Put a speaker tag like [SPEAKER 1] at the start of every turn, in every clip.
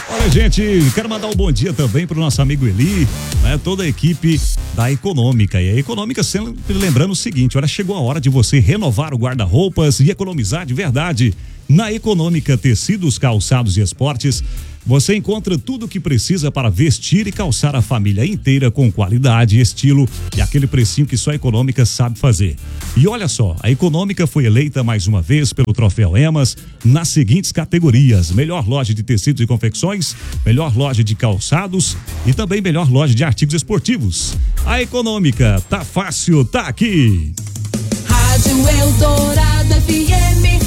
[SPEAKER 1] Olha, gente, quero mandar um bom dia também pro nosso amigo Eli, né? Toda a equipe da Econômica. E a Econômica sempre lembrando o seguinte, olha, chegou a hora de você renovar o guarda-roupas e economizar de verdade. Na Econômica Tecidos, Calçados e Esportes, você encontra tudo o que precisa para vestir e calçar a família inteira com qualidade, estilo e aquele precinho que só a Econômica sabe fazer. E olha só, a Econômica foi eleita mais uma vez pelo Troféu Emas nas seguintes categorias: melhor loja de tecidos e confecções, melhor loja de calçados e também melhor loja de artigos esportivos. A Econômica, tá fácil, tá aqui.
[SPEAKER 2] Rádio Eldorado FM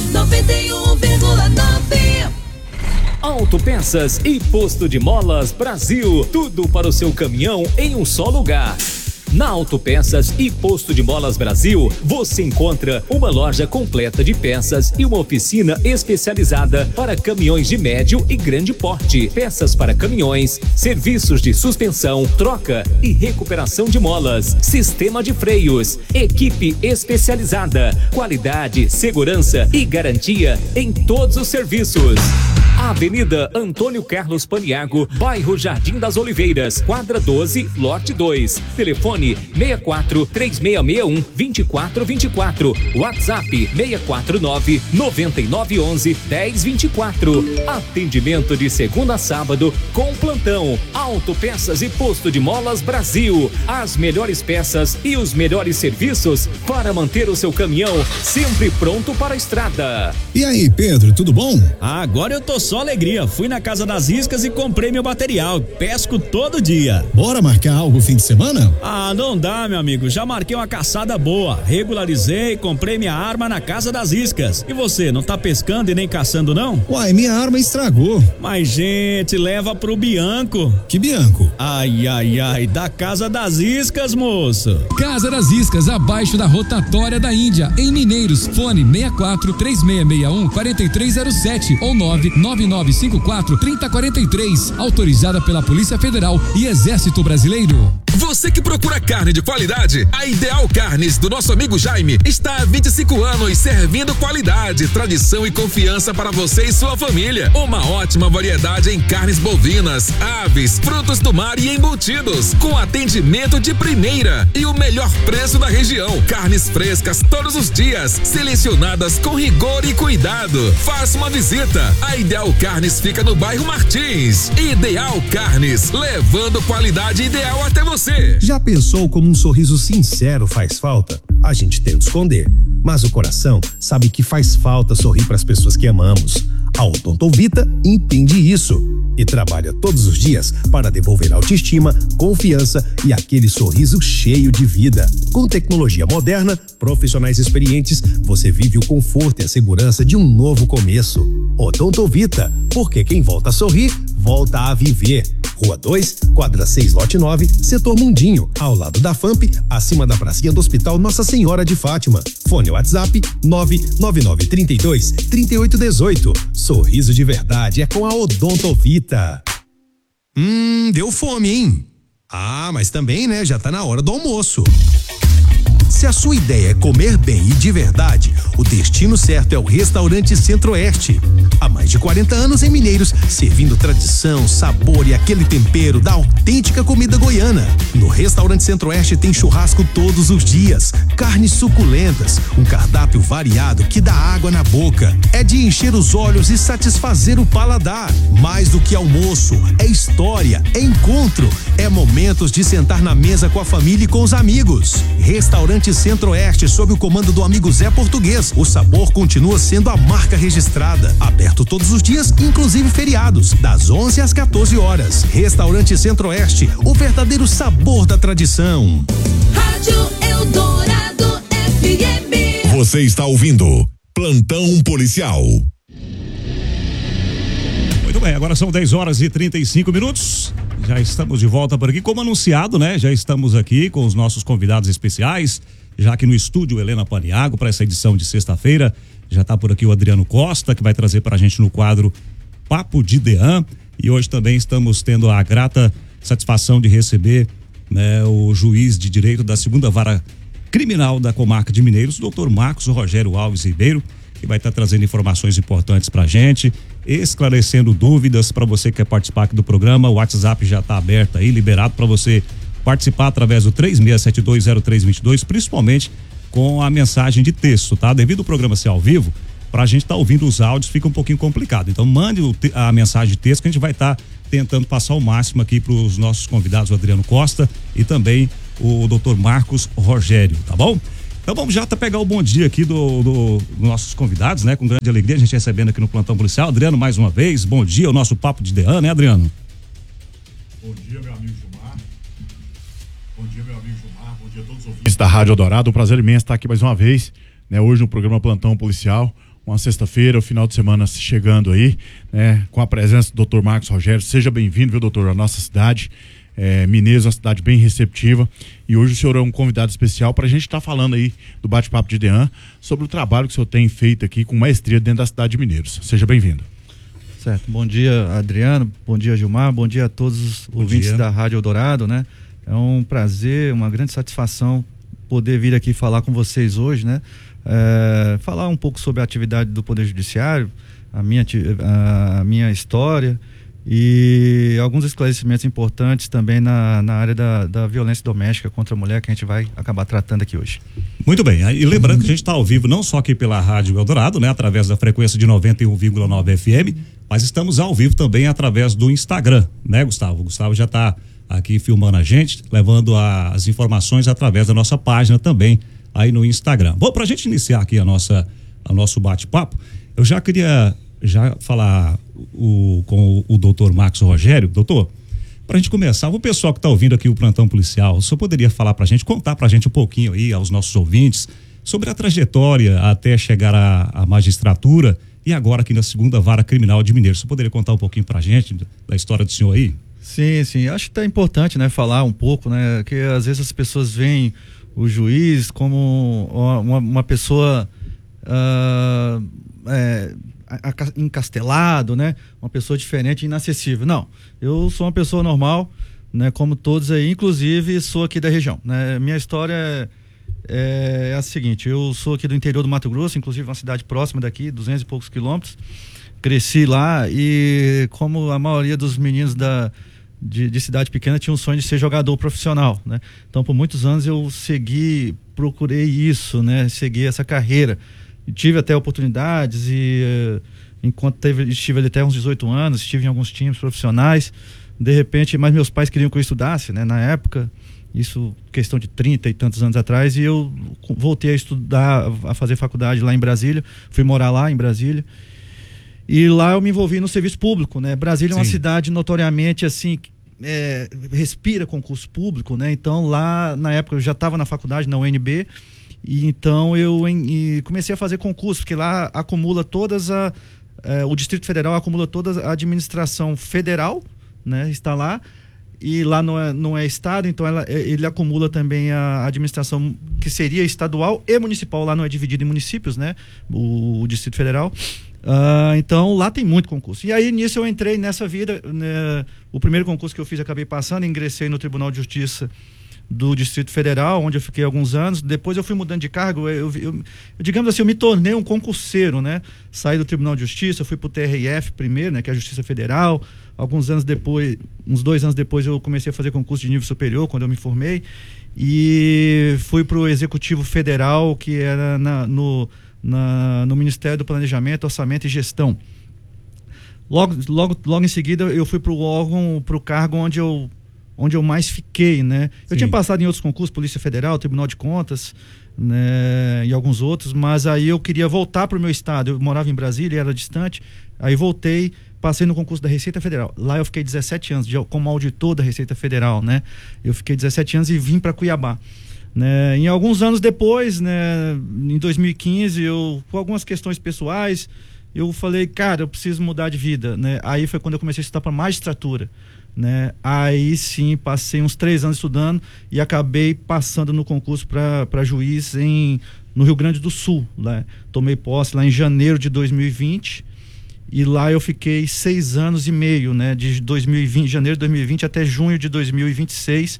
[SPEAKER 2] 91,9.
[SPEAKER 3] Autopeças e Posto de Molas Brasil, tudo para o seu caminhão em um só lugar. Na Autopeças e Posto de Molas Brasil, você encontra uma loja completa de peças e uma oficina especializada para caminhões de médio e grande porte. Peças para caminhões, serviços de suspensão, troca e recuperação de molas, sistema de freios, equipe especializada, qualidade, segurança e garantia em todos os serviços. Avenida Antônio Carlos Paniago, bairro Jardim das Oliveiras, quadra 12, lote 2. Telefone 64-3661-2424. WhatsApp 649-9911-1024. Atendimento de segunda a sábado com plantão. Autopeças e Posto de Molas Brasil. As melhores peças e os melhores serviços para manter o seu caminhão sempre pronto para a estrada.
[SPEAKER 4] E aí, Pedro, tudo bom?
[SPEAKER 5] Agora eu tô só alegria. Fui na Casa das Iscas e comprei meu material. Pesco todo dia.
[SPEAKER 4] Bora marcar algo fim de semana?
[SPEAKER 5] Ah, não dá, meu amigo. Já marquei uma caçada boa. Regularizei, comprei minha arma na Casa das Iscas. E você, não tá pescando e nem caçando, não?
[SPEAKER 4] Uai, minha arma estragou.
[SPEAKER 5] Mas, gente, leva pro Bianco.
[SPEAKER 4] Que Bianco?
[SPEAKER 5] Ai, ai, ai, da Casa das Iscas, moço.
[SPEAKER 6] Casa das Iscas, abaixo da rotatória da Índia, em Mineiros. Fone 64-3661-4307 ou 99954-3043. Autorizada pela Polícia Federal e Exército Brasileiro.
[SPEAKER 7] Você que procura carne de qualidade, a Ideal Carnes do nosso amigo Jaime está há 25 anos servindo qualidade, tradição e confiança para você e sua família. Uma ótima variedade em carnes bovinas, aves, frutos do mar e embutidos, com atendimento de primeira e o melhor preço da região. Carnes frescas todos os dias, selecionadas com rigor e cuidado. Faça uma visita. A Ideal Carnes fica no bairro Martins. Ideal Carnes, levando qualidade ideal até você.
[SPEAKER 8] Já pensou como um sorriso sincero faz falta? A gente tenta esconder, mas o coração sabe que faz falta sorrir para as pessoas que amamos. A Odontovita entende isso e trabalha todos os dias para devolver autoestima, confiança e aquele sorriso cheio de vida. Com tecnologia moderna, profissionais experientes, você vive o conforto e a segurança de um novo começo. Odontovita, porque quem volta a sorrir, volta a viver. Rua 2, quadra 6, lote 9, setor Mundinho, ao lado da FAMP, acima da pracinha do Hospital Nossa Senhora de Fátima. Fone WhatsApp 99932-3818. Sorriso de verdade é com a Odontovita. Deu fome, hein? Ah, mas também, né? Já tá na hora do almoço. Se a sua ideia é comer bem e de verdade, o destino certo é o Restaurante Centro-Oeste. Há mais de 40 anos em Mineiros, servindo tradição, sabor e aquele tempero da autêntica comida goiana. No Restaurante Centro-Oeste tem churrasco todos os dias, carnes suculentas, um cardápio variado que dá água na boca. É de encher os olhos e satisfazer o paladar. Mais do que almoço, é história, é encontro, é momentos de sentar na mesa com a família e com os amigos. Restaurante Centro-Oeste, sob o comando do amigo Zé Português. O sabor continua sendo a marca registrada. Aberto todos os dias, inclusive feriados, das 11 às 14 horas. Restaurante Centro-Oeste, o verdadeiro sabor da tradição.
[SPEAKER 2] Rádio Eldorado FM.
[SPEAKER 9] Você está ouvindo Plantão Policial.
[SPEAKER 1] Muito bem, agora são 10 horas e 35 minutos. Já estamos de volta por aqui, como anunciado, né? Já estamos aqui com os nossos convidados especiais, já aqui no estúdio Helena Paniago, para essa edição de sexta-feira. Já está por aqui o Adriano Costa, que vai trazer para a gente no quadro Papo de Dean. E hoje também estamos tendo a grata satisfação de receber, né, o juiz de direito da 2ª Vara Criminal da Comarca de Mineiros, o doutor Marcos Rogério Alves Ribeiro. que vai estar trazendo informações importantes pra gente, esclarecendo dúvidas. Para você que quer participar aqui do programa, o WhatsApp já está aberto aí, liberado para você participar através do 36720322, principalmente com a mensagem de texto, tá? Devido ao programa ser ao vivo, pra gente estar ouvindo os áudios fica um pouquinho complicado. Então mande a mensagem de texto que a gente vai estar tentando passar o máximo aqui para os nossos convidados, o Adriano Costa e também o Dr. Marcos Rogério, tá bom? Então vamos já pegar o bom dia aqui dos nossos convidados, né? Com grande alegria a gente recebendo aqui no Plantão Policial. Adriano, mais uma vez, bom dia, o nosso Papo de Dean, né, Adriano?
[SPEAKER 10] Bom dia, meu amigo Gilmar. Bom dia, meu amigo Gilmar. Bom dia a todos os ouvintes da Rádio Eldorado. Um prazer imenso estar aqui mais uma vez, né? Hoje no programa Plantão Policial. Uma sexta-feira, o final de semana chegando aí, né? Com a presença do Dr. Marcos Rogério. Seja bem-vindo, viu, doutor, à nossa cidade. Mineiros, uma cidade bem receptiva. E hoje o senhor é um convidado especial para a gente estar falando aí do Bate-Papo de Dean sobre o trabalho que o senhor tem feito aqui com maestria dentro da cidade de Mineiros. Seja bem-vindo.
[SPEAKER 11] Certo. Bom dia, Adriano. Bom dia, Gilmar. Bom dia a todos os ouvintes da Rádio Eldorado, né? É um prazer, uma grande satisfação poder vir aqui falar com vocês hoje, né? Falar um pouco sobre a atividade do Poder Judiciário, a minha história e alguns esclarecimentos importantes também na área da violência doméstica contra a mulher, que a gente vai acabar tratando aqui hoje.
[SPEAKER 1] Muito bem, e lembrando que a gente está ao vivo não só aqui pela Rádio Eldorado, né, através da frequência de 91,9 FM, mas estamos ao vivo também através do Instagram, né, Gustavo? O Gustavo já está aqui filmando a gente, levando as informações através da nossa página também aí no Instagram. Bom, pra gente iniciar aqui a nosso bate-papo, eu já queria falar com o doutor Marcos Rogério. Doutor, pra gente começar, o pessoal que tá ouvindo aqui o Plantão Policial, o senhor poderia falar pra gente, contar pra gente um pouquinho aí aos nossos ouvintes sobre a trajetória até chegar à magistratura e agora aqui na 2ª Vara Criminal de Mineiros. Você poderia contar um pouquinho pra gente da história do senhor aí?
[SPEAKER 11] Sim, acho que tá importante, né, falar um pouco, né, que às vezes as pessoas veem o juiz como uma pessoa encastelado, né? Uma pessoa diferente e inacessível. Não, eu sou uma pessoa normal, né? Como todos aí, inclusive sou aqui da região, né? Minha história é a seguinte: eu sou aqui do interior do Mato Grosso, inclusive uma cidade próxima daqui, 200 e poucos quilômetros. Cresci lá e, como a maioria dos meninos de cidade pequena, tinha um sonho de ser jogador profissional, né? Então, por muitos anos eu procurei isso, né? Segui essa carreira. E tive até oportunidades enquanto estive ali até uns 18 anos, estive em alguns times profissionais. De repente, mas meus pais queriam que eu estudasse, né? Na época, isso questão de 30 e tantos anos atrás, e eu voltei a estudar, a fazer faculdade lá em Brasília. Fui morar lá em Brasília. E lá eu me envolvi no serviço público, né? Brasília é uma cidade notoriamente assim, respira concurso público, né? Então lá na época eu já estava na faculdade, na UNB, e então eu comecei a fazer concurso, porque lá acumula o Distrito Federal acumula toda a administração federal, né? Está lá, e lá não é estado, então ele acumula também a administração que seria estadual e municipal. Lá não é dividido em municípios, né? O Distrito Federal. Então lá tem muito concurso. E aí nisso eu entrei nessa vida, né? O primeiro concurso que eu fiz acabei passando, ingressei no Tribunal de Justiça do Distrito Federal, onde eu fiquei alguns anos. Depois eu fui mudando de cargo, digamos assim, eu me tornei um concurseiro, né? Saí do Tribunal de Justiça, fui pro TRF primeiro, né? Que é a Justiça Federal. Uns 2 anos depois eu comecei a fazer concurso de nível superior, quando eu me formei, e fui pro Executivo Federal, que era no Ministério do Planejamento, Orçamento e Gestão. Logo em seguida eu fui pro cargo onde eu mais fiquei, né? Eu tinha passado em outros concursos, Polícia Federal, Tribunal de Contas, né? E alguns outros, mas aí eu queria voltar pro meu estado. Eu morava em Brasília, era distante, aí voltei, passei no concurso da Receita Federal. Lá eu fiquei 17 anos como auditor da Receita Federal, né? Eu fiquei 17 anos e vim para Cuiabá. Né? Em alguns anos depois, né, em 2015, com algumas questões pessoais, eu falei, cara, eu preciso mudar de vida, né? Aí foi quando eu comecei a estudar para magistratura, né? Aí sim, passei uns 3 anos estudando e acabei passando no concurso para juiz no Rio Grande do Sul, né? Tomei posse lá em janeiro de 2020 e lá eu fiquei 6 anos e meio, né? De janeiro de 2020 até junho de 2026,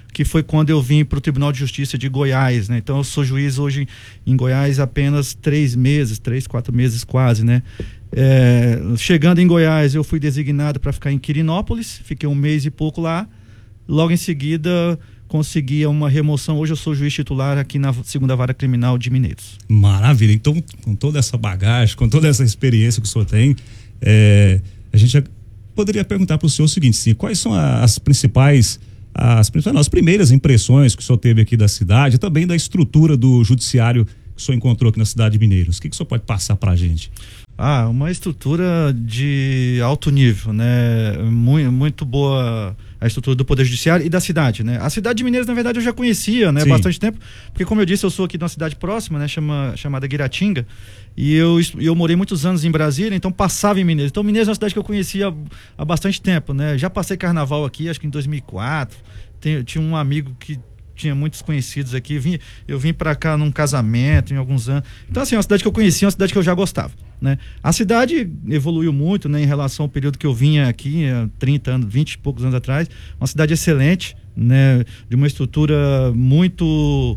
[SPEAKER 11] que foi quando eu vim para o Tribunal de Justiça de Goiás, né? Então eu sou juiz hoje em Goiás há apenas 3, 4 meses quase, né? Chegando em Goiás, eu fui designado para ficar em Quirinópolis, fiquei 1 mês e pouco lá. Logo em seguida, consegui uma remoção. Hoje eu sou juiz titular aqui na 2ª Vara Criminal de Mineiros.
[SPEAKER 1] Maravilha. Então, com toda essa bagagem, com toda essa experiência que o senhor tem, a gente já poderia perguntar para o senhor o seguinte, sim, quais são as primeiras impressões que o senhor teve aqui da cidade e também da estrutura do judiciário que o senhor encontrou aqui na cidade de Mineiros? O que o senhor pode passar para a gente?
[SPEAKER 11] Uma estrutura de alto nível, né? Muito boa a estrutura do Poder Judiciário e da cidade, né? A cidade de Mineiros, na verdade, eu já conhecia, né? Há bastante tempo, porque como eu disse, eu sou aqui de uma cidade próxima, né? Chamada Guiratinga, e eu morei muitos anos em Brasília, então passava em Mineiros. Então Mineiros é uma cidade que eu conhecia há bastante tempo, né? Já passei carnaval aqui, acho que em 2004, tinha um amigo que tinha muitos conhecidos aqui, eu vim para cá num casamento em alguns anos. Então assim, é uma cidade que eu conhecia, uma cidade que eu já gostava, né? A cidade evoluiu muito, né, em relação ao período que eu vinha aqui, 30 anos, 20 e poucos anos atrás. Uma cidade excelente, né, de uma estrutura muito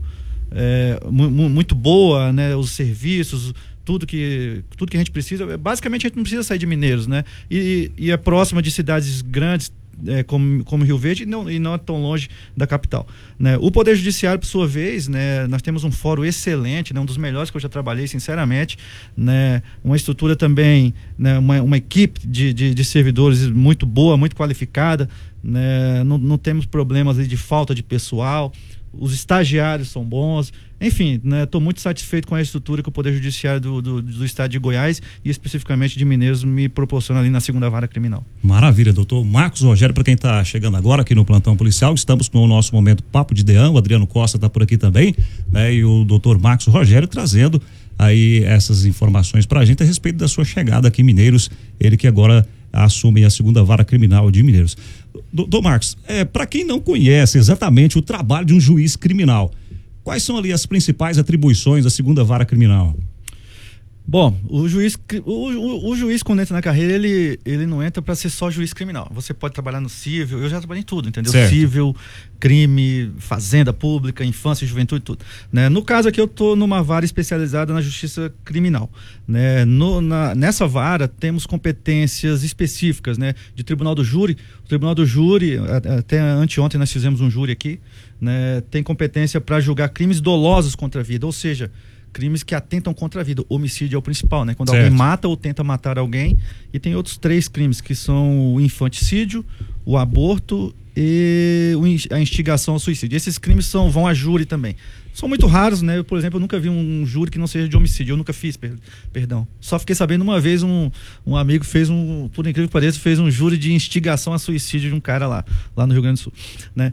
[SPEAKER 11] boa, né, os serviços, tudo que a gente precisa. Basicamente a gente não precisa sair de Mineiros, né? E é próxima de cidades grandes, como Rio Verde, e não é tão longe da capital, né? O Poder Judiciário, por sua vez, né, nós temos um fórum excelente, né, um dos melhores que eu já trabalhei, sinceramente, né, uma estrutura também, né, uma equipe de servidores muito boa, muito qualificada, né, não temos problemas ali de falta de pessoal, os estagiários são bons, enfim, né, estou muito satisfeito com a estrutura que o Poder Judiciário do Estado de Goiás e especificamente de Mineiros me proporciona ali na 2ª Vara Criminal.
[SPEAKER 1] Maravilha, doutor Marcos Rogério, para quem está chegando agora aqui no Plantão Policial, estamos com o nosso momento Papo de Deão, o Adriano Costa está por aqui também, né, e o doutor Marcos Rogério trazendo aí essas informações para a gente a respeito da sua chegada aqui em Mineiros, ele que agora assume a 2ª Vara Criminal de Mineiros. Doutor Marcos, para quem não conhece exatamente o trabalho de um juiz criminal, quais são ali as principais atribuições da 2ª Vara Criminal?
[SPEAKER 11] Bom, o juiz quando entra na carreira, ele não entra para ser só juiz criminal. Você pode trabalhar no civil, eu já trabalhei em tudo, entendeu?
[SPEAKER 1] Certo.
[SPEAKER 11] Civil, crime, fazenda pública, infância e juventude, tudo, né? No caso aqui eu tô numa vara especializada na justiça criminal, né? Nessa vara temos competências específicas, né? De tribunal do júri. O tribunal do júri, até anteontem nós fizemos um júri aqui, né? Tem competência para julgar crimes dolosos contra a vida, ou seja, crimes que atentam contra a vida. Homicídio é o principal, né? Quando
[SPEAKER 1] certo.
[SPEAKER 11] Alguém mata ou tenta matar alguém. E tem outros 3 crimes, que são o infanticídio, o aborto e a instigação ao suicídio. Esses crimes vão a júri também. São muito raros, né? Eu, por exemplo, eu nunca vi um júri que não seja de homicídio. Eu nunca fiz, perdão. Só fiquei sabendo uma vez, um amigo fez por incrível que pareça, fez um júri de instigação a suicídio de um cara lá no Rio Grande do Sul, né?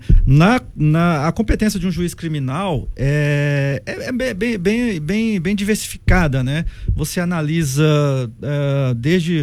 [SPEAKER 11] A competência de um juiz criminal é bem diversificada, né? Você analisa desde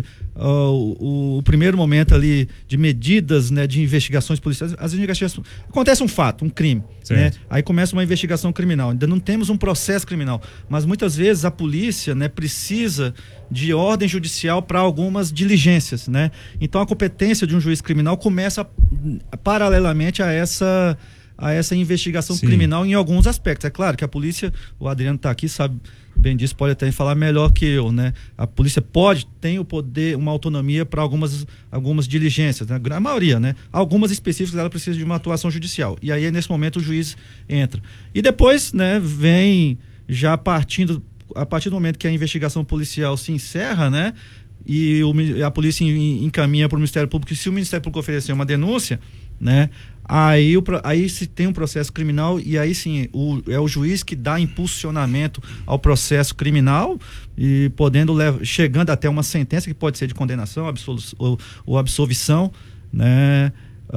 [SPEAKER 11] o primeiro momento ali de medidas, né, de investigações policiais. As investigações, acontece um fato, um crime, né? Aí começa uma investigação criminal. Ainda não temos um processo criminal, mas muitas vezes a polícia, né, precisa de ordem judicial para algumas diligências, né? Então a competência de um juiz criminal começa paralelamente a essa investigação
[SPEAKER 1] Sim.
[SPEAKER 11] criminal em alguns aspectos. É claro que a polícia, o Adriano está aqui, sabe bem disso, pode até falar melhor que eu, né? A polícia tem o poder, uma autonomia para algumas diligências, né? A maioria, né? Algumas específicas ela precisa de uma atuação judicial. E aí, nesse momento, o juiz entra. E depois, né, vem já a partir do momento que a investigação policial se encerra, né? E a polícia encaminha para o Ministério Público, e se o Ministério Público oferecer uma denúncia, né? Aí se tem um processo criminal, e aí sim é o juiz que dá impulsionamento ao processo criminal e chegando até uma sentença que pode ser de condenação ou absolvição, né?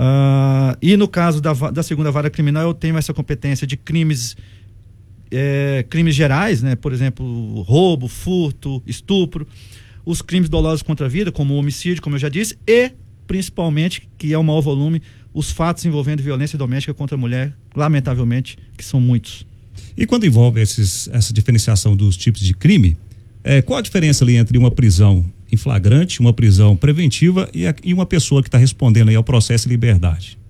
[SPEAKER 11] E no caso da 2ª Vara Criminal eu tenho essa competência de crimes gerais, né? Por exemplo, roubo, furto, estupro, os crimes dolosos contra a vida, como o homicídio, como eu já disse, e principalmente, que é o maior volume, os fatos envolvendo violência doméstica contra a mulher, lamentavelmente, que são muitos.
[SPEAKER 1] E quando envolve essa diferenciação dos tipos de crime, qual a diferença ali entre uma prisão em flagrante, uma prisão preventiva e uma pessoa que está respondendo aí ao processo de liberdade?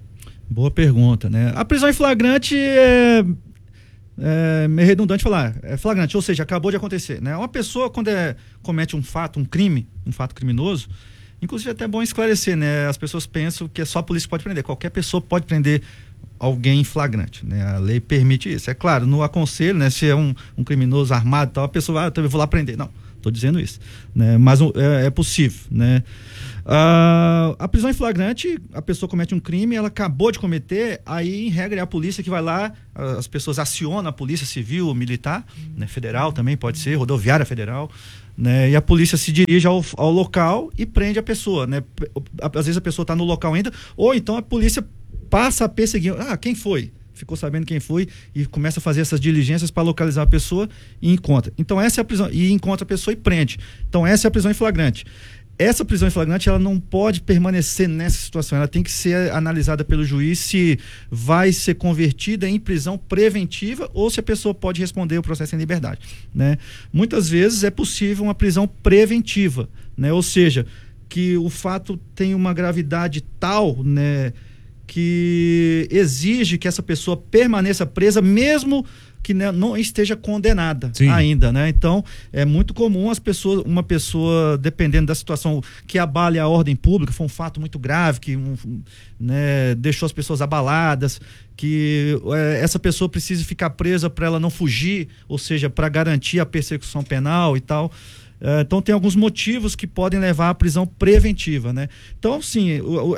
[SPEAKER 11] Boa pergunta, né? A prisão em flagrante é meio redundante falar, é flagrante, ou seja, acabou de acontecer, né? Uma pessoa, quando comete um fato criminoso, inclusive é até bom esclarecer, né? As pessoas pensam que é só a polícia que pode prender, qualquer pessoa pode prender alguém em flagrante, né? A lei permite isso. É claro, no aconselho, né? Se é um criminoso armado e tal, a pessoa vai, eu vou lá prender. Não, estou dizendo isso, né? Mas é possível, né? A prisão em flagrante, a pessoa comete um crime, ela acabou de cometer, aí em regra é a polícia que vai lá, as pessoas acionam a polícia civil ou militar, né? Federal também pode ser, rodoviária federal, né? E a polícia se dirige ao local e prende a pessoa, né? Às vezes a pessoa está no local ainda, ou então a polícia passa a perseguir, quem foi? Ficou sabendo quem foi e começa a fazer essas diligências para localizar a pessoa e encontra. Então essa é a prisão, e encontra a pessoa e prende. Então essa é a prisão em flagrante. Essa prisão em flagrante, ela não pode permanecer nessa situação, ela tem que ser analisada pelo juiz se vai ser convertida em prisão preventiva ou se a pessoa pode responder o processo em liberdade, né? Muitas vezes é possível uma prisão preventiva, né? Ou seja, que o fato tem uma gravidade tal, né, que exige que essa pessoa permaneça presa mesmo que não esteja condenada ainda, né? Então, é muito comum uma pessoa, dependendo da situação, que abale a ordem pública, foi um fato muito grave, que né, deixou as pessoas abaladas, que essa pessoa precisa ficar presa para ela não fugir, ou seja, para garantir a persecução penal e tal. Então tem alguns motivos que podem levar à prisão preventiva, né? Então, sim,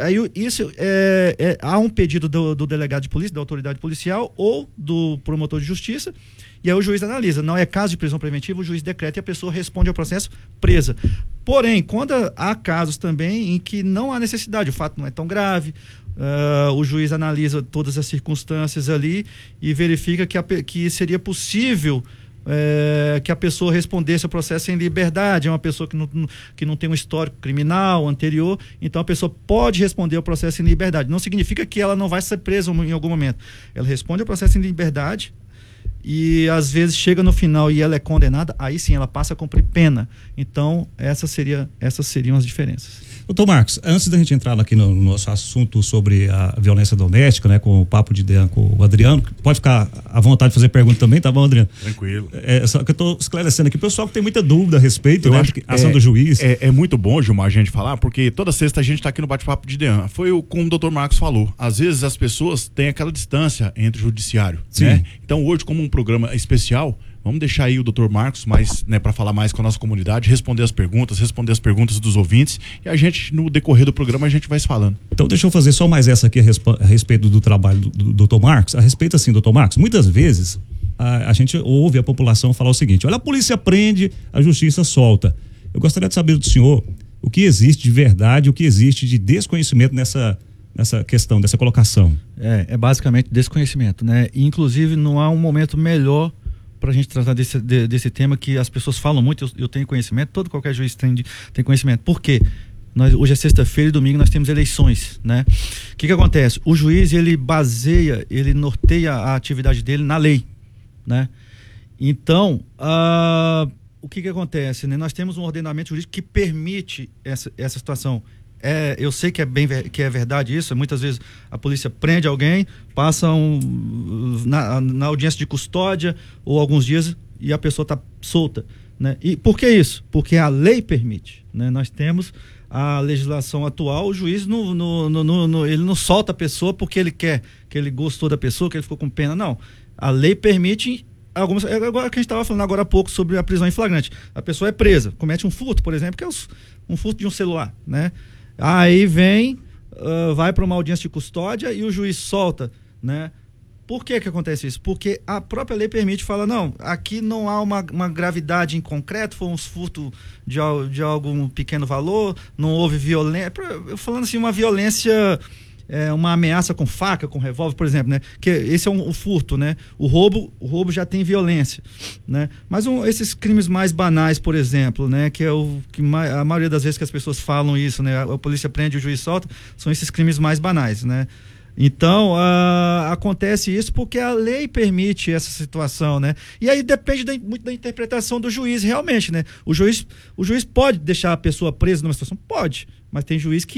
[SPEAKER 11] há um pedido do delegado de polícia, da autoridade policial ou do promotor de justiça, e aí o juiz analisa. Não é caso de prisão preventiva, o juiz decreta e a pessoa responde ao processo presa. Porém, quando há casos também em que não há necessidade, o fato não é tão grave, o juiz analisa todas as circunstâncias ali e verifica que seria possível que a pessoa respondesse ao processo em liberdade. É uma pessoa que não tem um histórico criminal anterior, então a pessoa pode responder ao processo em liberdade. Não significa que ela não vai ser presa em algum momento. Ela responde ao processo em liberdade e às vezes chega no final e ela é condenada, aí sim ela passa a cumprir pena. Então essas seriam as diferenças.
[SPEAKER 1] Doutor Marcos, antes da gente entrar aqui no nosso assunto sobre a violência doméstica, né, com o papo de Dean com o Adriano, pode ficar à vontade de fazer pergunta também, tá bom, Adriano?
[SPEAKER 10] Tranquilo.
[SPEAKER 1] Só que eu tô esclarecendo aqui, o pessoal que tem muita dúvida a respeito, né, a ação do juiz.
[SPEAKER 10] É muito bom, Gilmar, a gente falar, porque toda sexta a gente tá aqui no bate-papo de Dean. Foi como o doutor Marcos falou, às vezes as pessoas têm aquela distância entre o judiciário, né? Então hoje, como um programa especial, vamos deixar aí o doutor Marcos mais, né, para falar mais com a nossa comunidade, responder as perguntas dos ouvintes, e a gente, no decorrer do programa, a gente vai se falando.
[SPEAKER 1] Então deixa eu fazer só mais essa aqui a respeito do trabalho do doutor Marcos. A respeito assim, doutor Marcos, muitas vezes a gente ouve a população falar o seguinte: olha, a polícia prende, a justiça solta. Eu gostaria de saber do senhor o que existe de verdade, o que existe de desconhecimento nessa questão, dessa colocação.
[SPEAKER 11] É basicamente desconhecimento, né? E, inclusive, não há um momento melhor para a gente tratar desse tema, que as pessoas falam muito, eu tenho conhecimento, qualquer juiz tem conhecimento. Por quê? Hoje é sexta-feira e domingo nós temos eleições, né? O que acontece? O juiz, ele norteia a atividade dele na lei, né? Então, o que acontece, né? Nós temos um ordenamento jurídico que permite essa situação. Eu sei que é verdade isso. Muitas vezes a polícia prende alguém, passa na audiência de custódia ou alguns dias e a pessoa está solta, né? E por que isso? Porque a lei permite, né? Nós temos a legislação atual, o juiz ele não solta a pessoa porque ele quer, que ele gostou da pessoa, que ele ficou com pena. Não, a lei permite algumas. Agora que a gente estava falando agora há pouco sobre a prisão em flagrante, a pessoa é presa, comete um furto, por exemplo, que é um furto de um celular, né? Aí vai para uma audiência de custódia e o juiz solta, né? Por que acontece isso? Porque a própria lei permite, fala, não, aqui não há uma gravidade em concreto, foi um furto de algum pequeno valor, não houve violência, falando assim, uma violência, uma ameaça com faca, com revólver, por exemplo, né? Que esse é o furto, né? O roubo já tem violência, né? Mas esses crimes mais banais, por exemplo, né? Que é a maioria das vezes que as pessoas falam isso, né? A polícia prende, o juiz solta, são esses crimes mais banais, né? Então, acontece isso porque a lei permite essa situação, né? E aí depende muito da interpretação do juiz, realmente, né? O juiz pode deixar a pessoa presa numa situação? Pode, mas tem juiz que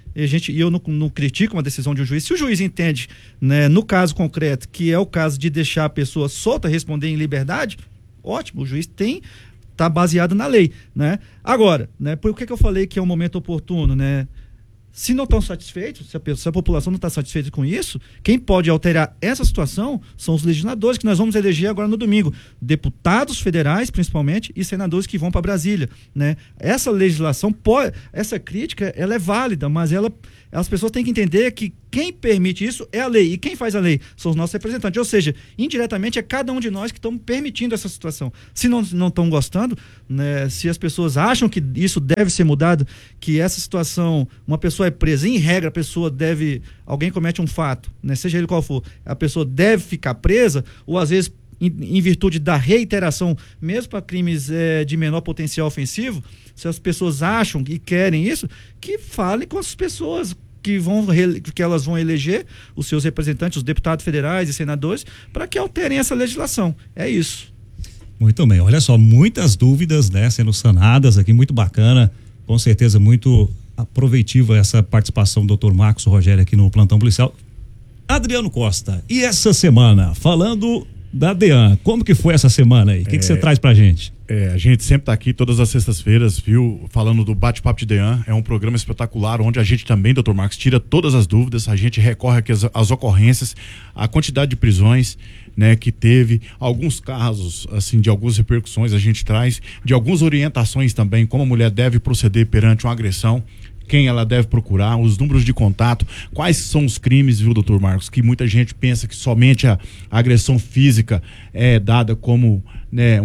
[SPEAKER 11] e eu não critico uma decisão de um juiz. Se o juiz entende, né, no caso concreto, que é o caso de deixar a pessoa solta responder em liberdade, ótimo, o juiz está baseado na lei, né? Agora, né, por que eu falei que é um momento oportuno, né? Se não estão satisfeitos, se a população não está satisfeita com isso, quem pode alterar essa situação são os legisladores que nós vamos eleger agora no domingo. Deputados federais, principalmente, e senadores que vão para Brasília, né? Essa legislação, essa crítica, ela é válida, mas as pessoas têm que entender que quem permite isso é a lei. E quem faz a lei são os nossos representantes. Ou seja, indiretamente é cada um de nós que estamos permitindo essa situação. Se não estão gostando, né, se as pessoas acham que isso deve ser mudado, que essa situação, uma pessoa é presa, em regra, alguém comete um fato, né, seja ele qual for, a pessoa deve ficar presa, ou às vezes em virtude da reiteração, mesmo para crimes de menor potencial ofensivo, se as pessoas acham e querem isso, que fale com as pessoas que elas vão eleger, os seus representantes, os deputados federais e senadores, para que alterem essa legislação. É isso.
[SPEAKER 1] Muito bem, olha só, muitas dúvidas, né, sendo sanadas aqui, muito bacana, com certeza muito aproveitativa essa participação do Dr. Marcos Rogério aqui no Plantão Policial. Adriano Costa, e essa semana, falando da DEAN, como que foi essa semana aí? O que você traz pra gente?
[SPEAKER 10] A gente sempre tá aqui todas as sextas-feiras, viu, falando do Bate-Papo de DEAN. É um programa espetacular onde a gente também, Dr. Marcos, tira todas as dúvidas, a gente recorre aqui às ocorrências, a quantidade de prisões, né, que teve, alguns casos, assim, de algumas repercussões a gente traz, de algumas orientações também, como a mulher deve proceder perante uma agressão, quem ela deve procurar, os números de contato, quais são os crimes, viu, doutor Marcos, que muita gente pensa que somente a agressão física é dada como, né,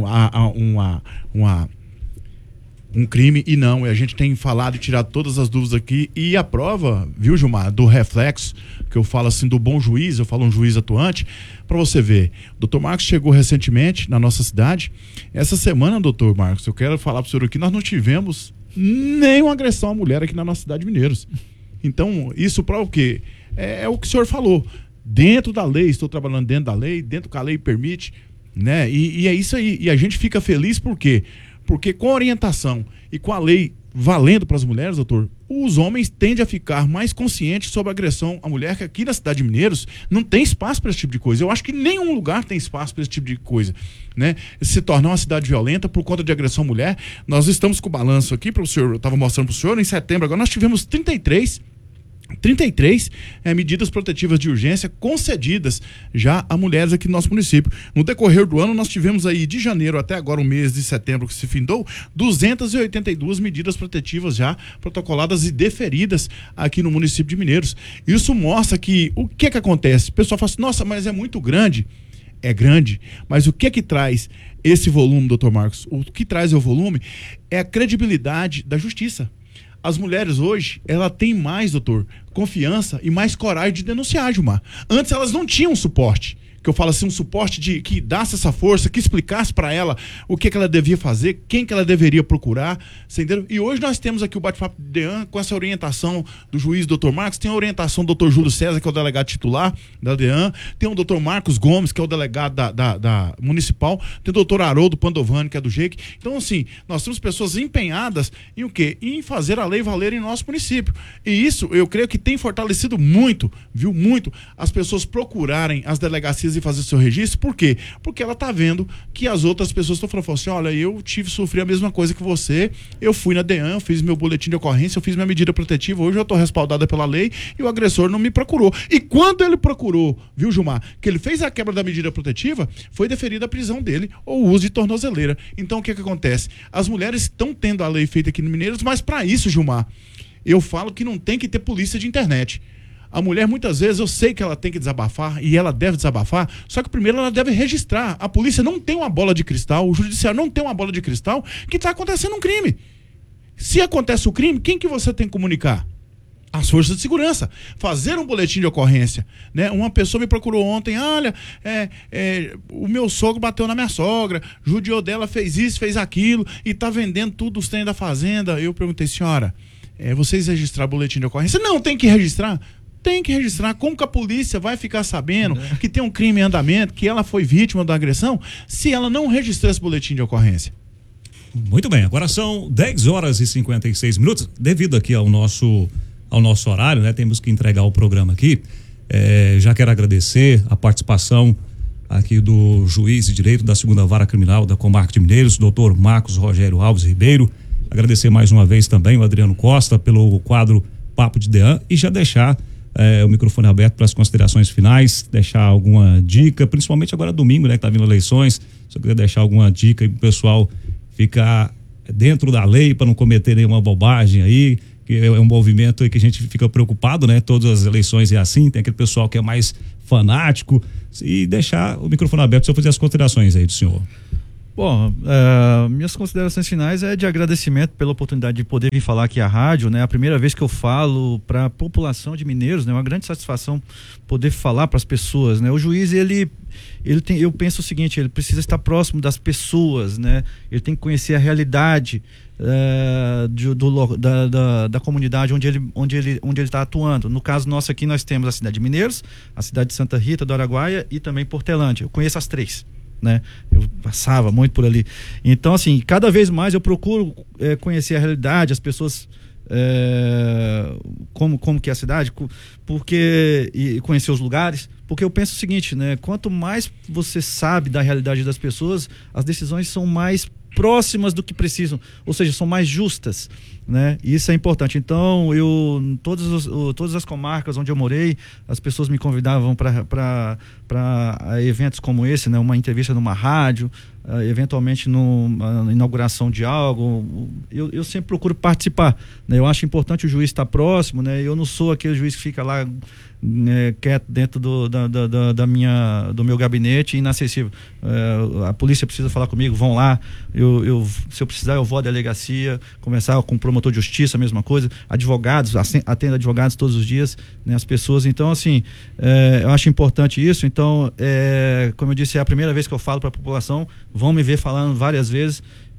[SPEAKER 10] um crime, e não, a gente tem falado e tirado todas as dúvidas aqui, e a prova, viu, Gilmar, do reflexo, que eu falo assim do bom juiz, eu falo um juiz atuante, para você ver, o doutor Marcos chegou recentemente na nossa cidade, essa semana, doutor Marcos, eu quero falar para o senhor aqui, nós não tivemos nenhuma agressão à mulher aqui na nossa cidade de Mineiros. Então, isso para o quê? É o que o senhor falou. Dentro da lei, estou trabalhando dentro da lei, dentro que a lei permite, né? E é isso aí. E a gente fica feliz por quê? Porque com a orientação e com a lei valendo para as mulheres, doutor, os homens tendem a ficar mais conscientes sobre a agressão à mulher, que aqui na cidade de Mineiros não tem espaço para esse tipo de coisa. Eu acho que nenhum lugar tem espaço para esse tipo de coisa, né? Se tornar uma cidade violenta por conta de agressão à mulher. Nós estamos com o balanço aqui, para o senhor, eu estava mostrando para o senhor, em setembro agora nós tivemos 33 medidas protetivas de urgência concedidas já a mulheres aqui no nosso município. No decorrer do ano, nós tivemos aí de janeiro até agora, o mês de setembro que se findou, 282 medidas protetivas já protocoladas e deferidas aqui no município de Mineiros. Isso mostra que, o que acontece? O pessoal fala assim, nossa, mas é muito grande. É grande, mas o que traz esse volume, doutor Marcos? O que traz o volume é a credibilidade da justiça. As mulheres hoje, ela tem mais, doutor, confiança e mais coragem de denunciar, Gilmar. Antes elas não tinham suporte, que eu falo assim, um suporte que desse essa força, que explicasse para ela o que ela devia fazer, quem que ela deveria procurar, entendeu? E hoje nós temos aqui o Bate-Papo de DEAN com essa orientação do juiz Dr. Marcos, tem a orientação do Dr. Júlio César, que é o delegado titular da DEAN, tem o Dr. Marcos Gomes, que é o delegado da municipal, tem o Dr. Haroldo Pandovani, que é do JEIC. Então, assim, nós temos pessoas empenhadas em o quê? Em fazer a lei valer em nosso município. E isso, eu creio que tem fortalecido muito, viu, muito, as pessoas procurarem as delegacias e fazer seu registro. Por quê? Porque ela tá vendo que as outras pessoas estão falando assim, olha, eu sofri a mesma coisa que você, eu fui na DEAN, eu fiz meu boletim de ocorrência, eu fiz minha medida protetiva, hoje eu tô respaldada pela lei e o agressor não me procurou. E quando ele procurou, viu, Gilmar, que ele fez a quebra da medida protetiva, foi deferida a prisão dele ou o uso de tornozeleira. Então o que acontece? As mulheres estão tendo a lei feita aqui no Mineiros, mas para isso, Gilmar, eu falo que não tem que ter polícia de internet. A mulher, muitas vezes, eu sei que ela tem que desabafar e ela deve desabafar, só que primeiro ela deve registrar. A polícia não tem uma bola de cristal, o judiciário não tem uma bola de cristal que está acontecendo um crime. Se acontece o crime, quem que você tem que comunicar? As forças de segurança. Fazer um boletim de ocorrência, né? Uma pessoa me procurou ontem, olha, o meu sogro bateu na minha sogra, judiou dela, fez isso, fez aquilo e tá vendendo tudo os trem da fazenda. Eu perguntei, senhora, vocês registraram boletim de ocorrência? Não, tem que registrar. Tem que registrar. Como que a polícia vai ficar sabendo que tem um crime em andamento, que ela foi vítima da agressão, se ela não registrou esse boletim de ocorrência? Muito bem, agora são 10 horas e 56 minutos, devido aqui ao
[SPEAKER 1] ao nosso horário, né? Temos que entregar o programa aqui. Já quero agradecer a participação aqui do juiz de direito da 2ª Vara Criminal da Comarca de Mineiros, doutor Marcos Rogério Alves Ribeiro. Agradecer mais uma vez também o Adriano Costa pelo quadro Papo de Dean e já deixar o microfone aberto para as considerações finais, deixar alguma dica, principalmente agora domingo, né, que tá vindo eleições. Se eu quiser deixar alguma dica aí pro pessoal ficar dentro da lei para não cometer nenhuma bobagem aí, que é um movimento aí que a gente fica preocupado, né? Todas as eleições é assim, tem aquele pessoal que é mais fanático, e deixar o microfone aberto para eu fazer as considerações aí do senhor.
[SPEAKER 11] Bom, minhas considerações finais é de agradecimento pela oportunidade de poder vir falar aqui à rádio, né? A primeira vez que eu falo para a população de Mineiros, né? Uma grande satisfação poder falar para as pessoas, né? O juiz, ele tem, eu penso o seguinte, ele precisa estar próximo das pessoas, né? Ele tem que conhecer a realidade da comunidade onde ele está atuando. No caso nosso aqui, nós temos a cidade de Mineiros, a cidade de Santa Rita do Araguaia e também Portelândia. Eu conheço as três, né? Eu passava muito por ali. Então, assim, cada vez mais eu procuro conhecer a realidade, as pessoas, como que é a cidade, e conhecer os lugares, porque eu penso o seguinte, né? Quanto mais você sabe da realidade das pessoas, as decisões são mais próximas do que precisam, ou seja, são mais justas, né? E isso é importante. Então, todas as comarcas onde eu morei, as pessoas me convidavam para eventos como esse, né? Uma entrevista numa rádio, eventualmente numa inauguração de algo. Eu sempre procuro participar, né? Eu acho importante o juiz estar próximo, né? Eu não sou aquele juiz que fica lá quieto dentro do meu gabinete, inacessível. A polícia precisa falar comigo, vão lá, se eu precisar eu vou à delegacia, conversar com o promotor de justiça, a mesma coisa, advogados, atendo advogados todos os dias, né, as pessoas. Então, assim, eu acho importante isso. Então, como eu disse, é a primeira vez que eu falo para a população, vão me ver falando várias vezes.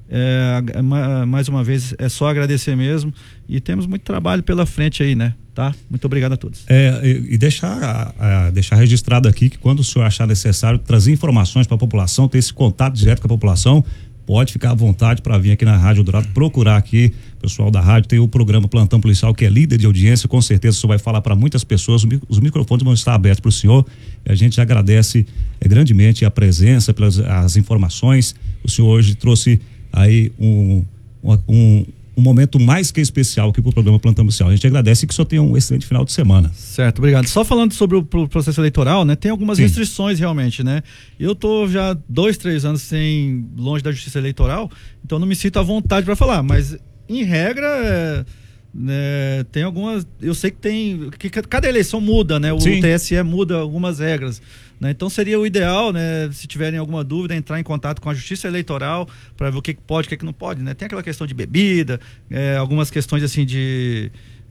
[SPEAKER 11] Mais uma vez, é só agradecer mesmo, e temos muito trabalho pela frente aí, né? Tá? Muito obrigado a todos.
[SPEAKER 1] E deixar registrado aqui que quando o senhor achar necessário trazer informações para a população, ter esse contato direto com a população, pode ficar à vontade para vir aqui na Rádio Eldorado, procurar aqui, pessoal da rádio, tem o programa Plantão Policial, que é líder de audiência, com certeza o senhor vai falar para muitas pessoas, os microfones vão estar abertos para o senhor, e a gente agradece grandemente a presença, as informações. O senhor hoje trouxe aí um momento mais que especial aqui para o programa Plantão Policial. A gente agradece e que o senhor tenha um excelente final de semana.
[SPEAKER 11] Certo, obrigado. Só falando sobre o processo eleitoral, né? Tem algumas restrições realmente, né? Eu tô já 2-3 anos longe da justiça eleitoral, então não me sinto à vontade para falar, mas em regra, tem algumas, eu sei que cada eleição muda, né? O TSE muda algumas regras, né? Então seria o ideal, né? Se tiverem alguma dúvida, entrar em contato com a Justiça Eleitoral para ver o que pode, o que não pode, né? Tem aquela questão de bebida, algumas questões assim de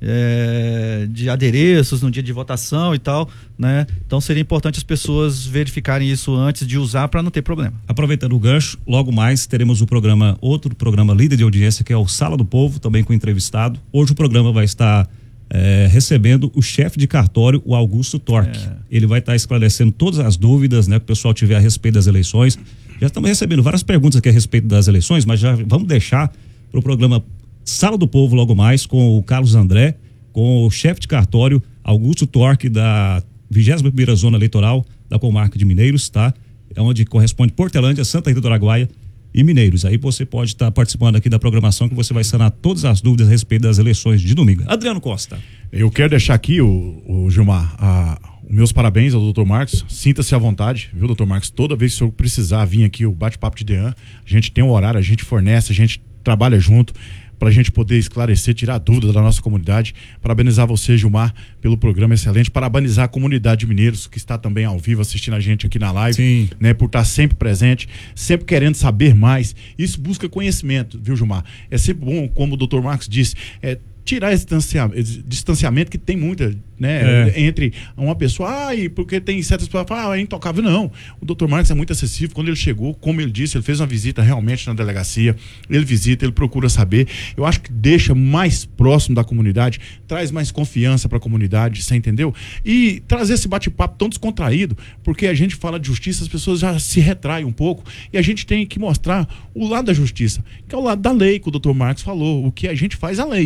[SPEAKER 11] adereços no dia de votação e tal, né? Então seria importante as pessoas verificarem isso antes de usar para não ter problema.
[SPEAKER 1] Aproveitando o gancho, logo mais teremos outro programa líder de audiência, que é o Sala do Povo, também com entrevistado. Hoje o programa vai estar recebendo o chefe de cartório, o Augusto Torque. Ele vai estar esclarecendo todas as dúvidas, né, que o pessoal tiver a respeito das eleições. Já estamos recebendo várias perguntas aqui a respeito das eleições, mas já vamos deixar para o programa Sala do Povo logo mais, com o Carlos André, com o chefe de cartório Augusto Torque, da 21ª Zona Eleitoral da Comarca de Mineiros, tá? É onde corresponde Portelândia, Santa Rita do Araguaia e Mineiros. Aí você pode estar participando aqui da programação, que você vai sanar todas as dúvidas a respeito das eleições de domingo. Adriano Costa.
[SPEAKER 10] Eu quero deixar aqui, o Gilmar, meus parabéns ao Dr. Marcos. Sinta-se à vontade, viu, Dr. Marcos? Toda vez que o senhor precisar vir aqui, o Bate-Papo de Dean, a gente tem um horário, a gente fornece, a gente trabalha junto para a gente poder esclarecer, tirar dúvidas da nossa comunidade. Parabenizar você, Gilmar, pelo programa excelente. Parabenizar a comunidade de Mineiros, que está também ao vivo assistindo a gente aqui na live, né, por estar sempre presente, sempre querendo saber mais. Isso busca conhecimento, viu, Gilmar? É sempre bom, como o Dr. Marcos disse, tirar esse distanciamento que tem muita, né, entre uma pessoa, porque tem certas pessoas que falam, é intocável. Não, o Dr. Marcos é muito acessível. Quando ele chegou, como ele disse, ele fez uma visita realmente na delegacia, ele visita, ele procura saber. Eu acho que deixa mais próximo da comunidade, traz mais confiança para a comunidade, você entendeu? E trazer esse bate-papo tão descontraído, porque a gente fala de justiça, as pessoas já se retraem um pouco, e a gente tem que mostrar o lado da justiça, que é o lado da lei, que o Dr. Marcos falou, o que a gente faz a lei, né?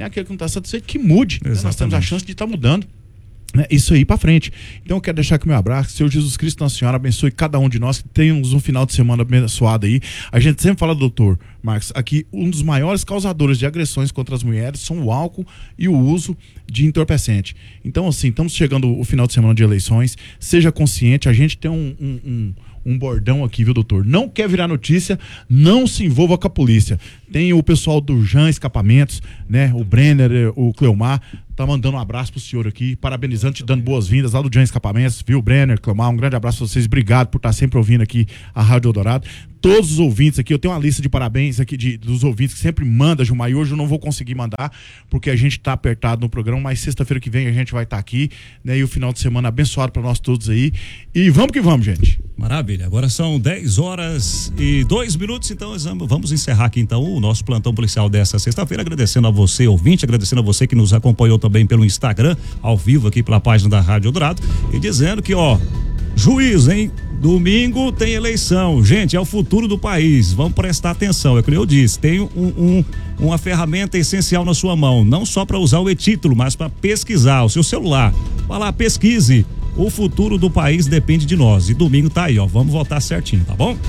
[SPEAKER 10] aquele que não está satisfeito, que mude. Né? Nós temos a chance de estar mudando. Isso aí pra frente. Então eu quero deixar aqui o meu abraço. Senhor Jesus Cristo, Nossa Senhora, abençoe cada um de nós, que tenhamos um final de semana abençoado aí. A gente sempre fala, doutor Marcos, aqui um dos maiores causadores de agressões contra as mulheres são o álcool e o uso de entorpecente. Então assim, estamos chegando o final de semana de eleições, seja consciente, a gente tem um bordão aqui, viu, doutor? Não quer virar notícia, não se envolva com a polícia. Tem o pessoal do Jan Escapamentos, né? O Brenner, o Cleomar, tá mandando um abraço pro senhor aqui, parabenizando, te dando boas-vindas lá do Jan Escapamentos, viu, Brenner, Cleomar, um grande abraço pra vocês, obrigado por estar sempre ouvindo aqui a Rádio Eldorado. Todos os ouvintes aqui, eu tenho uma lista de parabéns aqui dos ouvintes que sempre manda, Gilmar, e hoje eu não vou conseguir mandar, porque a gente tá apertado no programa, mas sexta-feira que vem a gente vai estar aqui, né, e o final de semana abençoado para nós todos aí, e vamos que vamos, gente.
[SPEAKER 1] Maravilha, agora são 10h02, então vamos encerrar aqui então o nosso plantão policial dessa sexta-feira, agradecendo a você, ouvinte, agradecendo a você que nos acompanhou também pelo Instagram, ao vivo aqui pela página da Rádio Eldorado, e dizendo que, juízo, hein? Domingo tem eleição, gente, é o futuro do país, vamos prestar atenção, é como eu disse, tem uma ferramenta essencial na sua mão, não só para usar o e-título, mas para pesquisar, o seu celular, vai lá, pesquise, o futuro do país depende de nós, e domingo tá aí, vamos votar certinho, tá bom?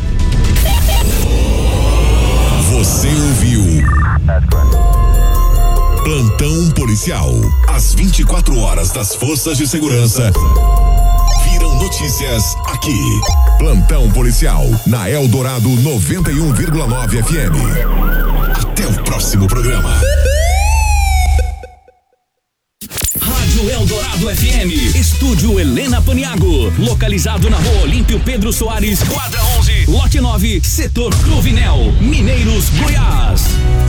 [SPEAKER 9] Você ouviu Plantão Policial, as 24 horas das forças de segurança viram notícias aqui. Plantão Policial na Eldorado 91,9 FM. Até o próximo programa.
[SPEAKER 3] Rádio Eldorado FM, Estúdio Helena Paniago, localizado na Rua Olímpio Pedro Soares, quadra 11, lote 9, setor Cruvinel, Mineiros, Goiás.